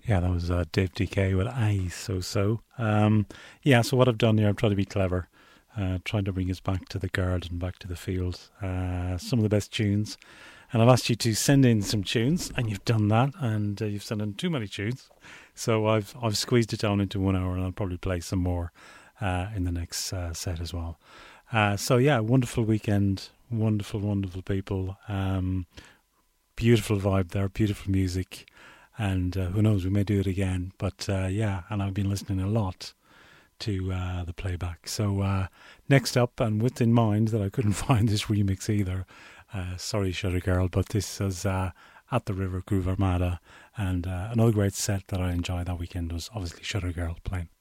Yeah, that was Dave DK with I So So. So what I've done here, I've tried to be clever, trying to bring us back to the garden, back to the field. Some of the best tunes. And I've asked you to send in some tunes, and you've done that, and you've sent in too many tunes. So I've squeezed it down into 1 hour, and I'll probably play some more in the next set as well. Wonderful weekend, wonderful, wonderful people. Beautiful vibe there, beautiful music. And who knows, we may do it again. But and I've been listening a lot to the playback. So next up, and with in mind that I couldn't find this remix either, sorry Shutter Girl, but this is At the River Groove Armada. And another great set that I enjoyed that weekend was obviously Shutter Girl playing.